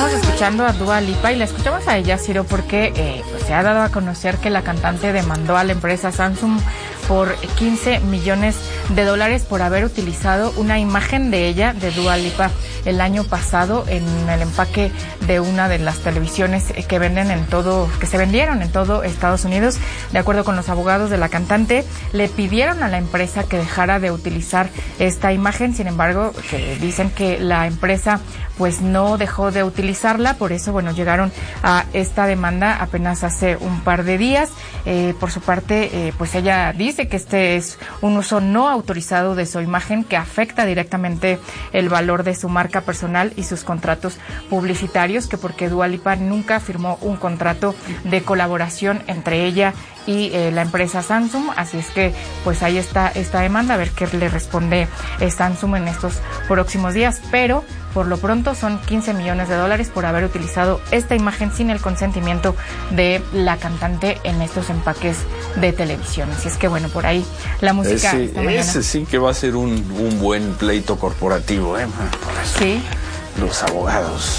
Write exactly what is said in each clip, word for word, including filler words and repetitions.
Estamos escuchando a Dua Lipa y la escuchamos a ella, Ciro, porque eh, pues se ha dado a conocer que la cantante demandó a la empresa Samsung por quince millones de dólares por haber utilizado una imagen de ella, de Dua Lipa, el año pasado en el empaque de una de las televisiones que venden en todo, que se vendieron en todo Estados Unidos. De acuerdo con los abogados de la cantante, le pidieron a la empresa que dejara de utilizar esta imagen. Sin embargo, que dicen que la empresa pues no dejó de utilizarla, por eso, bueno, llegaron a esta demanda apenas hace un par de días. Eh, por su parte, eh, pues ella dice que este es un uso no autorizado de su imagen que afecta directamente el valor de su marca personal y sus contratos publicitarios, que porque Dua Lipa nunca firmó un contrato de colaboración entre ella y eh, la empresa Samsung. Así es que pues ahí está esta demanda, a ver qué le responde eh, Samsung en estos próximos días, pero por lo pronto son quince millones de dólares por haber utilizado esta imagen sin el consentimiento de la cantante en estos empaques de televisión. Así es que bueno, por ahí la música ese, esta mañana. Ese sí que va a ser un, un buen pleito corporativo, ¿eh? Por eso. Sí. Los abogados,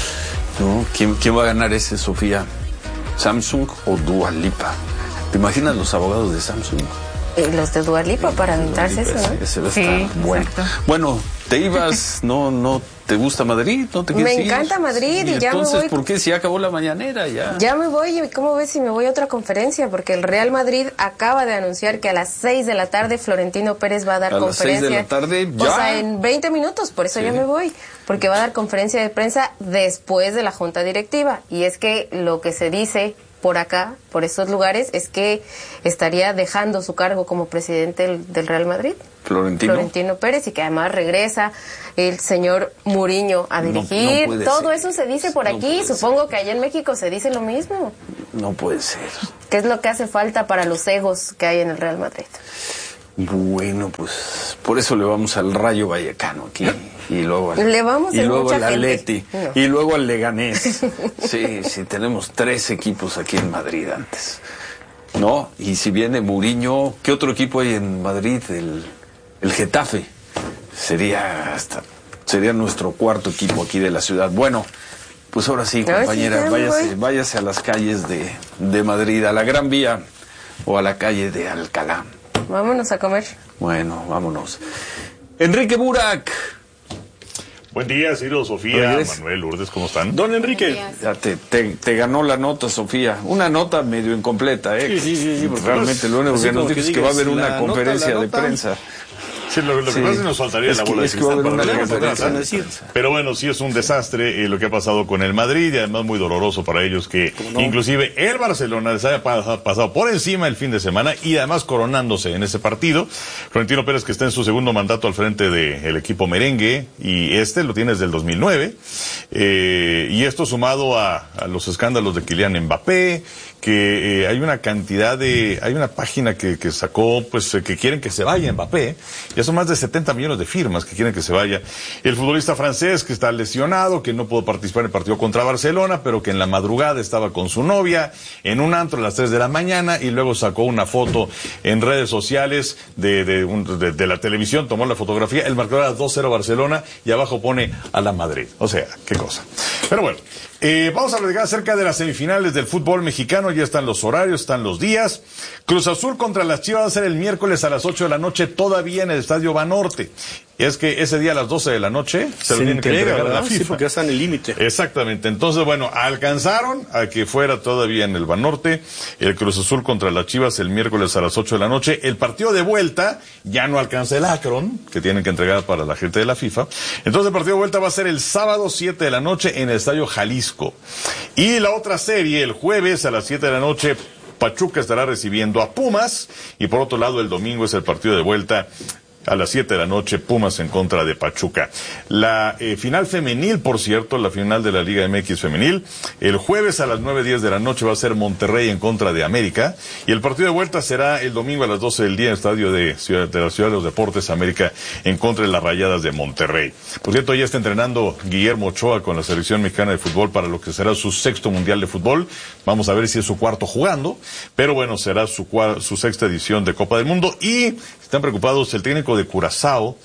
¿no? ¿Quién, quién va a ganar ese, Sofía? ¿Samsung o Dua Lipa? ¿Te imaginas los abogados de Samsung? Y los de Dua Lipa para aventarse eso, ¿no? Ese va a Sí, estar bueno. exacto. Bueno, ¿te ibas? ¿No, no te gusta Madrid? ¿No te quieres Me ir? encanta Madrid y, y ya me entonces, voy. ¿por qué si ya acabó la mañanera ya? Ya me voy, y ¿cómo ves si me voy a otra conferencia? Porque el Real Madrid acaba de anunciar que a las seis de la tarde Florentino Pérez va a dar ¿A las conferencia. seis de la tarde ya? O sea, en veinte minutos, por eso Sí. ya me voy. Porque va a dar conferencia de prensa después de la junta directiva. Y es que lo que se dice por acá, por estos lugares, es que estaría dejando su cargo como presidente del, del Real Madrid. Florentino. Florentino Pérez, y que además regresa el señor Mourinho a dirigir. No, no Todo ser. eso se dice por No aquí. Supongo ser. que allá en México se dice lo mismo. No puede ser. ¿Qué es lo que hace falta para los egos que hay en el Real Madrid? Bueno, pues por eso le vamos al Rayo Vallecano aquí y luego al, Le vamos y en luego mucha al Atleti gente. No. y luego al Leganés. Sí, sí, tenemos tres equipos aquí en Madrid antes, ¿no? Y si viene Mourinho, ¿qué otro equipo hay en Madrid? El, el Getafe. Sería hasta sería nuestro cuarto equipo aquí de la ciudad. Bueno, pues ahora sí, compañera, sí, váyase, váyase a las calles de, de Madrid, a la Gran Vía o a la calle de Alcalá. Vámonos a comer. Bueno, vámonos. Enrique Burak. Buen día, Ciro, Sofía, ¿Regres? Manuel, Lourdes, ¿cómo están? Don Enrique. Ya te, te, te ganó la nota, Sofía. Una nota medio incompleta, ¿eh? Sí, sí, sí, sí, porque realmente no lo único así que nos como dijo que es que va a digas, haber una la nota, conferencia la de nota. prensa. Sí, lo, lo que Sí. pasa es que nos faltaría Es la que- bola de es que va a cristal haber para una ver qué conferencia. pasa. Van a decir. Pero bueno, sí es un desastre eh, lo que ha pasado con el Madrid y además muy doloroso para ellos que no? inclusive el Barcelona les haya pa- pasado por encima el fin de semana y además coronándose en ese partido. Florentino Pérez, que está en su segundo mandato al frente del equipo merengue, y este lo tiene desde el dos mil nueve, eh, y esto sumado a, a los escándalos de Kylian Mbappé, que eh, hay una cantidad de, hay una página que, que sacó, pues, eh, que quieren que se vaya Mbappé, ya son más de setenta millones de firmas que quieren que se vaya. El futbolista francés que está lesionado, que no pudo participar en el partido contra Barcelona, pero que en la madrugada estaba con su novia en un antro a las tres de la mañana y luego sacó una foto en redes sociales de, de, un, de, de la televisión, tomó la fotografía, el marcador era dos cero Barcelona y abajo pone a la Madrid. O sea, qué cosa. Pero bueno, eh, vamos a platicar acerca de las semifinales del fútbol mexicano. Ya están los horarios, están los días. Cruz Azul contra las Chivas va a ser el miércoles a las ocho de la noche, todavía en el Estadio Banorte. Y es que ese día a las doce de la noche se, Se lo tienen que entrega, entregar a la ¿verdad? FIFA. Sí, porque ya está en el límite. Exactamente. Entonces, bueno, alcanzaron a que fuera todavía en el Banorte el Cruz Azul contra las Chivas el miércoles a las ocho de la noche. El partido de vuelta ya no alcanza el Akron, que tienen que entregar para la gente de la FIFA. Entonces, el partido de vuelta va a ser el sábado siete de la noche en el Estadio Jalisco. Y la otra serie, el jueves a las siete de la noche, Pachuca estará recibiendo a Pumas. Y por otro lado, el domingo es el partido de vuelta a las siete de la noche, Pumas en contra de Pachuca. La eh, final femenil, por cierto, la final de la Liga M X femenil, el jueves a las nueve diez de la noche va a ser Monterrey en contra de América, y el partido de vuelta será el domingo a las doce del día en el estadio de, Ciudad, de la Ciudad de los Deportes, América en contra de las Rayadas de Monterrey. Por cierto, ya está entrenando Guillermo Ochoa con la selección mexicana de fútbol para lo que será su sexto mundial de fútbol. Vamos a ver si es su cuarto jugando, pero bueno, será su, su sexta edición de Copa del Mundo. Y están preocupados el técnico de Curazao,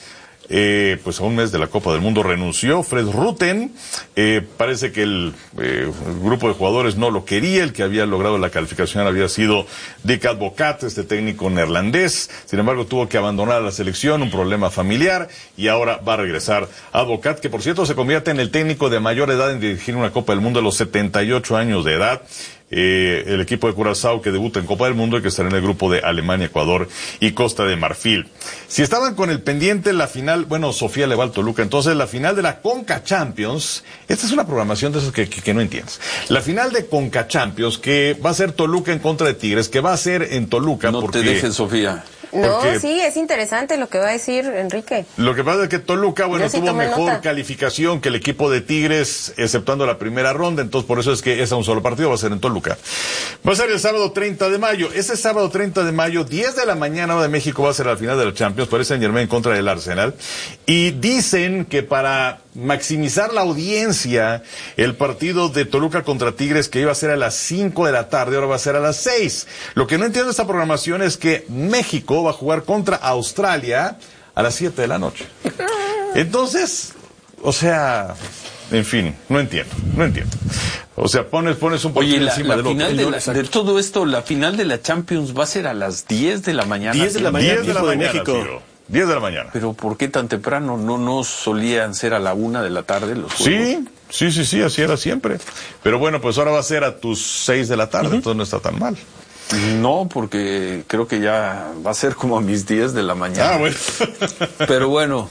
eh, pues a un mes de la Copa del Mundo renunció. Fred Rutten, eh, parece que el, eh, el grupo de jugadores no lo quería, el que había logrado la calificación había sido Dick Advocaat, este técnico neerlandés. Sin embargo, tuvo que abandonar la selección, un problema familiar, y ahora va a regresar Advocaat, que por cierto se convierte en el técnico de mayor edad en dirigir una Copa del Mundo a los setenta y ocho años de edad. Eh, el equipo de Curazao que debuta en Copa del Mundo y que estará en el grupo de Alemania, Ecuador y Costa de Marfil. Si estaban con el pendiente la final, bueno, Sofía le va al Toluca, entonces la final de la Conca Champions, esta es una programación de esas que, que, que no entiendes. La final de Conca Champions, que va a ser Toluca en contra de Tigres, que va a ser en Toluca. No porque... te dejes, Sofía. No, sí, es interesante lo que va a decir Enrique. Lo que pasa es que Toluca, bueno, sí tuvo mejor nota. calificación que el equipo de Tigres, exceptuando la primera ronda, entonces por eso es que es a un solo partido, va a ser en Toluca. Va a ser el sábado treinta de mayo. Ese sábado treinta de mayo, diez de la mañana, hora de México, va a ser la final de la Champions, Paris Saint-Germain contra el Arsenal. Y dicen que para maximizar la audiencia, el partido de Toluca contra Tigres, que iba a ser a las cinco de la tarde, ahora va a ser a las seis. Lo que no entiendo de esta programación es que México va a jugar contra Australia a las siete de la noche. Entonces, o sea, en fin, no entiendo, no entiendo. O sea, pones, pones un poquito Oye, la, encima la del otro. final de, la, de todo esto, la final de la Champions va a ser a las diez de la mañana. diez de la mañana, diez de la tiempo de mañana, México. Ciro. diez de la mañana. Pero ¿por qué tan temprano? ¿No, no solían ser a la una de la tarde los juegos? Sí, sí, sí, sí, así era siempre. Pero bueno, pues ahora va a ser a tus seis de la tarde, uh-huh. Entonces no está tan mal. No, porque creo que ya va a ser como a mis diez de la mañana. Ah, bueno. Pero bueno.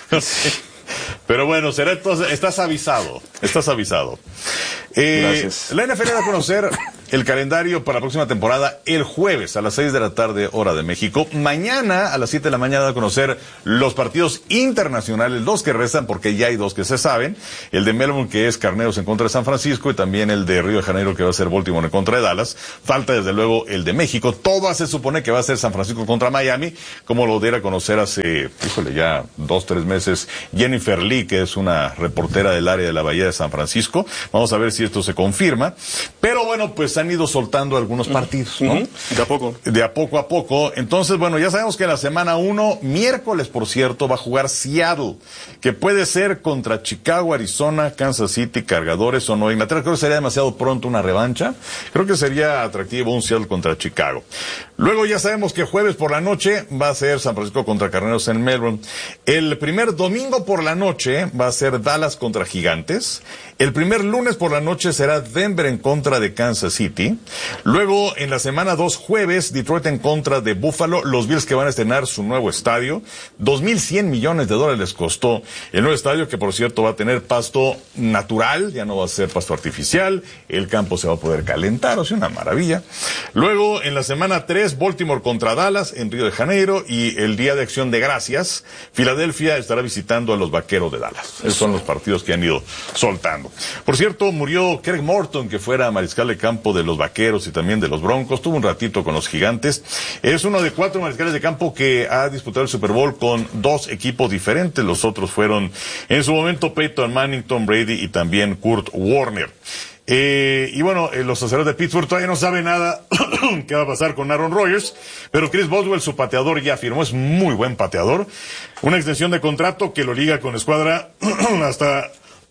Pero bueno, será entonces, estás avisado, estás avisado. Eh, Gracias. La N F L va a conocer el calendario para la próxima temporada el jueves a las seis de la tarde, hora de México. Mañana a las siete de la mañana va a conocer los partidos internacionales, los que restan, porque ya hay dos que se saben. El de Melbourne, que es Carneros en contra de San Francisco, y también el de Río de Janeiro, que va a ser Baltimore en contra de Dallas. Falta desde luego el de México. Todo se supone que va a ser San Francisco contra Miami, como lo diera a conocer hace, híjole, ya dos, tres meses Jennifer Lee, que es una reportera del área de la Bahía de San Francisco. Vamos a ver si esto se confirma. Pero bueno, pues han ido soltando algunos partidos, ¿no? Uh-huh. De a poco. De a poco a poco. Entonces, bueno, ya sabemos que la semana uno, miércoles, por cierto, va a jugar Seattle, que puede ser contra Chicago, Arizona, Kansas City, Cargadores o Nueva Inglaterra. Creo que sería demasiado pronto una revancha. Creo que sería atractivo un Seattle contra Chicago. Luego ya sabemos que jueves por la noche va a ser San Francisco contra Carneros en Melbourne. El primer domingo por la noche va a ser Dallas contra Gigantes. El primer lunes por la noche será Denver en contra de Kansas City. Luego, en la semana dos, jueves, Detroit en contra de Buffalo. Los Bills que van a estrenar su nuevo estadio. dos mil cien millones de dólares les costó el nuevo estadio, que por cierto va a tener pasto natural, ya no va a ser pasto artificial. El campo se va a poder calentar, o sea, una maravilla. Luego, en la semana tres, Baltimore contra Dallas en Río de Janeiro. Y el Día de Acción de Gracias, Filadelfia estará visitando a los Vaqueros de Dallas. Esos son los partidos que han ido soltando. Por cierto, murió Craig Morton, que fuera mariscal de campo de los Vaqueros y también de los Broncos. Tuvo un ratito con los Gigantes. Es uno de cuatro mariscales de campo que ha disputado el Super Bowl con dos equipos diferentes. Los otros fueron, en su momento, Peyton Manning, Tom Brady y también Kurt Warner. Eh, y bueno, eh, los acereros de Pittsburgh todavía no saben nada qué va a pasar con Aaron Rodgers, pero Chris Boswell, su pateador, ya firmó, es muy buen pateador, una extensión de contrato que lo liga con escuadra hasta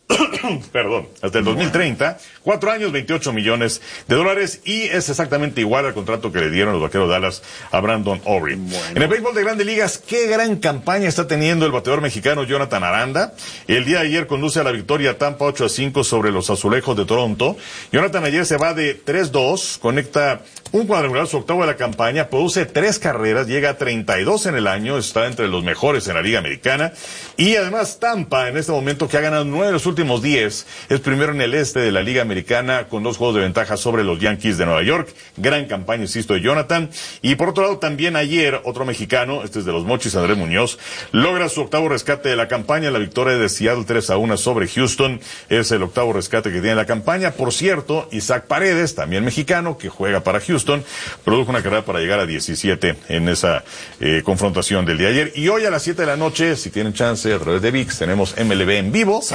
perdón, hasta el dos mil treinta, cuatro años, veintiocho millones de dólares, y es exactamente igual al contrato que le dieron los Vaqueros de Dallas a Brandon Aubrey. Bueno. En el béisbol de Grandes Ligas, qué gran campaña está teniendo el bateador mexicano Jonathan Aranda. El día de ayer conduce a la victoria Tampa ocho a cinco sobre los Azulejos de Toronto. Jonathan ayer se va de tres dos, conecta un cuadrangular, su octavo de la campaña, produce tres carreras, llega a treinta y dos en el año, está entre los mejores en la Liga Americana, y además Tampa, en este momento, que ha ganado nueve de los últimos diez, es primero en el este de la Liga Americana con dos juegos de ventaja sobre los Yankees de Nueva York. Gran campaña, insisto, de Jonathan. Y por otro lado, también ayer, otro mexicano, este es de los Mochis, Andrés Muñoz, logra su octavo rescate de la campaña, la victoria de Seattle tres a uno sobre Houston. Es el octavo rescate que tiene la campaña. Por cierto, Isaac Paredes, también mexicano, que juega para Houston, produjo una carrera para llegar a diecisiete en esa eh, confrontación del día de ayer. Y hoy a las siete de la noche, si tienen chance, a través de V I X, tenemos M L B en vivo. Exacto. Ojalá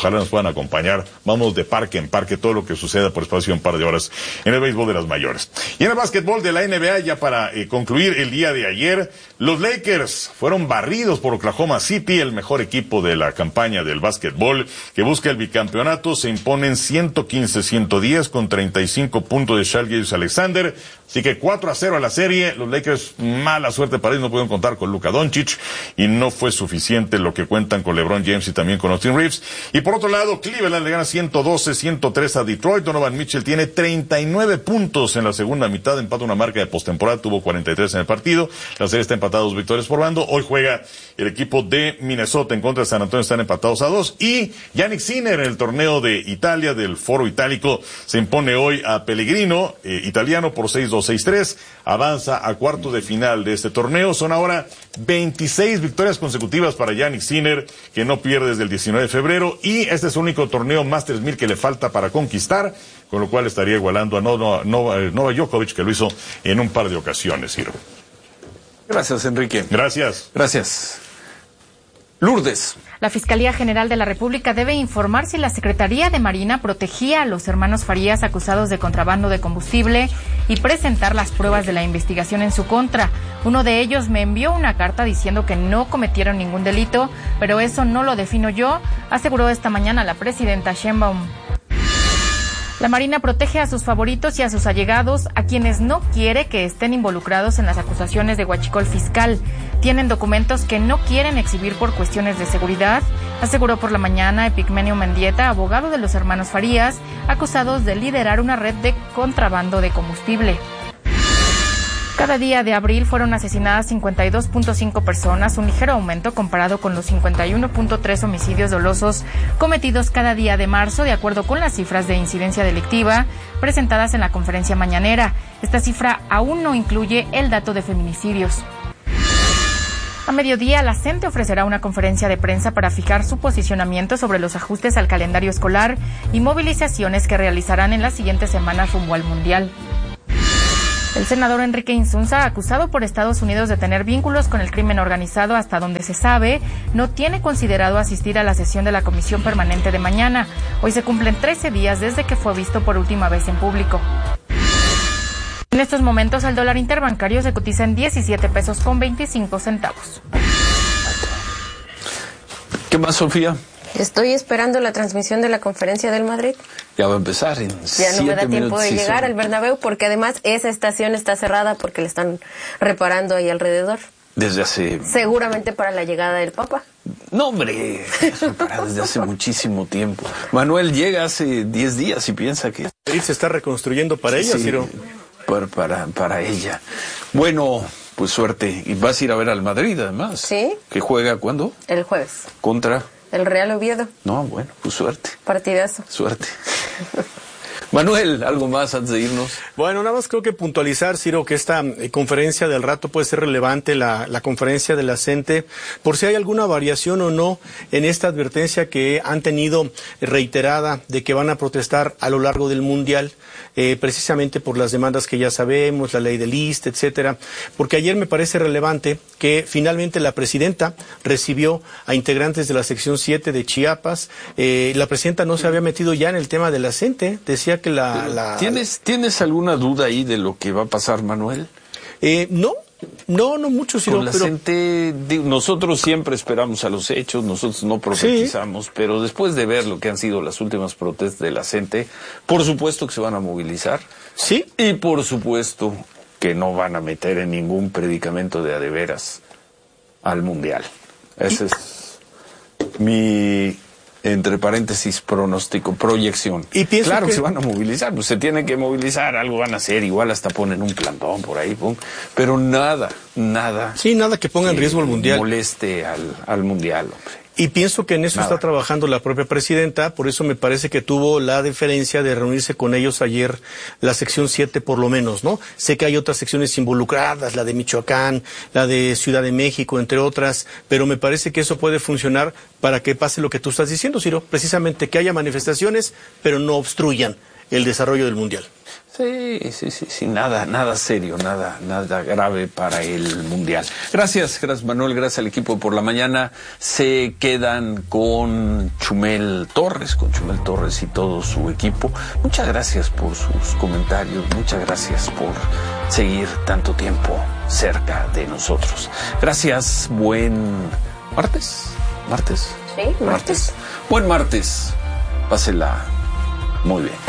ojalá nos puedan acompañar. Vamos de parque en parque, todo lo que suceda por espacio de un par de horas en el béisbol de las mayores. Y en el básquetbol de la N B A, ya para eh, concluir el día de ayer, los Lakers fueron barridos por Oklahoma City, el mejor equipo de la campaña del básquetbol que busca el bicampeonato. Se imponen ciento quince a ciento diez con treinta y cinco puntos de Shai Gilgeous-Alexander. Así que cuatro a cero a la serie. Los Lakers, mala suerte para ellos, no pudieron contar con Luka Doncic y no fue suficiente lo que cuentan con LeBron James y también con Austin Reeves. Y por otro lado, Cleveland le gana ciento doce a ciento tres a Detroit. Donovan Mitchell tiene treinta y nueve puntos en la segunda mitad, empata una marca de postemporada, tuvo cuarenta y tres en el partido. La serie está empatada a dos victorias por bando. Hoy juega el equipo de Minnesota en contra de San Antonio, están empatados a dos. Y Yannick Sinner en el torneo de Italia, del Foro Itálico, se impone hoy a Pellegrino, eh, italiano, por seis dos seis tres. Avanza a cuarto de final de este torneo. Son ahora veintiséis victorias consecutivas para Yannick Sinner, que no pierde desde el diecinueve de febrero, y este es el único torneo Masters mil que le falta para conquistar, con lo cual estaría igualando a Nova, Nova, Nova Djokovic, que lo hizo en un par de ocasiones, Ciro. Gracias, Enrique. Gracias. Gracias. Lourdes. La Fiscalía General de la República debe informar si la Secretaría de Marina protegía a los hermanos Farías acusados de contrabando de combustible y presentar las pruebas de la investigación en su contra. Uno de ellos me envió una carta diciendo que no cometieron ningún delito, pero eso no lo defino yo, aseguró esta mañana la presidenta Sheinbaum. La Marina protege a sus favoritos y a sus allegados, a quienes no quiere que estén involucrados en las acusaciones de huachicol fiscal. Tienen documentos que no quieren exhibir por cuestiones de seguridad, aseguró por la mañana Epigmenio Mendieta, abogado de los hermanos Farías, acusados de liderar una red de contrabando de combustible. Cada día de abril fueron asesinadas cincuenta y dos punto cinco personas, un ligero aumento comparado con los cincuenta y uno punto tres homicidios dolosos cometidos cada día de marzo, de acuerdo con las cifras de incidencia delictiva presentadas en la conferencia mañanera. Esta cifra aún no incluye el dato de feminicidios. A mediodía, la CENTE ofrecerá una conferencia de prensa para fijar su posicionamiento sobre los ajustes al calendario escolar y movilizaciones que realizarán en las siguientes semanas rumbo al Mundial. El senador Enrique Insunza, acusado por Estados Unidos de tener vínculos con el crimen organizado hasta donde se sabe, no tiene considerado asistir a la sesión de la Comisión Permanente de mañana. Hoy se cumplen trece días desde que fue visto por última vez en público. En estos momentos el dólar interbancario se cotiza en diecisiete pesos con veinticinco centavos. ¿Qué más, Sofía? Estoy esperando la transmisión de la conferencia del Madrid. Ya va a empezar en Ya no me da tiempo de sí, llegar son... al Bernabéu, porque además esa estación está cerrada porque le están reparando ahí alrededor. Desde hace... Seguramente para la llegada del Papa. No, hombre, reparada desde hace muchísimo tiempo. Manuel llega hace diez días y piensa que... Se está reconstruyendo para ella, sí, Ciro. Para, para, para ella. Bueno, pues suerte. Y vas a ir a ver al Madrid, además. Sí. ¿Que juega cuándo? El jueves. ¿Contra? El Real Oviedo. No, bueno, pues suerte. Partidazo. Suerte. Manuel, ¿algo más antes de irnos? Bueno, nada más creo que puntualizar, Ciro, que esta eh, conferencia del rato puede ser relevante, la, la conferencia de la CENTE, por si hay alguna variación o no en esta advertencia que han tenido reiterada de que van a protestar a lo largo del Mundial, eh, precisamente por las demandas que ya sabemos, la ley del I S S S T E, etcétera, porque ayer me parece relevante que finalmente la presidenta recibió a integrantes de la sección siete de Chiapas. Eh, la presidenta no se había metido ya en el tema de la CENTE, decía que la... la... ¿Tienes, ¿Tienes alguna duda ahí de lo que va a pasar, Manuel? Eh, no, no, no mucho, Ciro, Con la pero... gente, nosotros siempre esperamos a los hechos, nosotros no profetizamos, sí. Pero después de ver lo que han sido las últimas protestas de la CENTE, por supuesto que se van a movilizar. Sí. Y por supuesto que no van a meter en ningún predicamento de a de veras al Mundial. Ese es mi, entre paréntesis, pronóstico, proyección. Y pienso claro que... que se van a movilizar, pues se tienen que movilizar, algo van a hacer, igual hasta ponen un plantón por ahí, pum, pero nada, nada. Sí, nada que ponga en riesgo el Mundial. Moleste al, al Mundial, hombre. Y pienso que en eso Nada. está trabajando la propia presidenta, por eso me parece que tuvo la deferencia de reunirse con ellos ayer, la sección siete por lo menos, ¿no? Sé que hay otras secciones involucradas, la de Michoacán, la de Ciudad de México, entre otras, pero me parece que eso puede funcionar para que pase lo que tú estás diciendo, Ciro, precisamente que haya manifestaciones, pero no obstruyan el desarrollo del Mundial. Sí, sí, sí, sí, nada, nada serio, nada, nada grave para el Mundial. Gracias, gracias Manuel, gracias al equipo de Por la Mañana. Se quedan con Chumel Torres, con Chumel Torres y todo su equipo. Muchas gracias por sus comentarios, muchas gracias por seguir tanto tiempo cerca de nosotros. Gracias, buen martes, martes. Sí, martes. Martes. Buen martes, pásela muy bien.